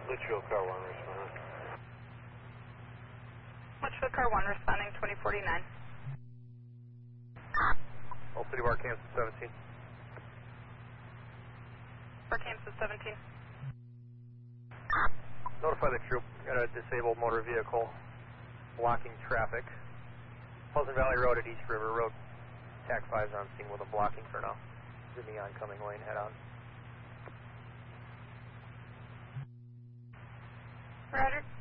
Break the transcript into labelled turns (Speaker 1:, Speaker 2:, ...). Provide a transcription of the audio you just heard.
Speaker 1: Litchfield car 1 responding.
Speaker 2: Litchfield car 1 responding 2049.
Speaker 3: Old City Bar, Kansas 17.
Speaker 2: For Kansas 17.
Speaker 3: Notify the troop. Got a disabled motor vehicle blocking traffic. Pleasant Valley Road at East River Road. TAC 5's on scene with them blocking for now. In the oncoming lane, head on.
Speaker 2: Roger.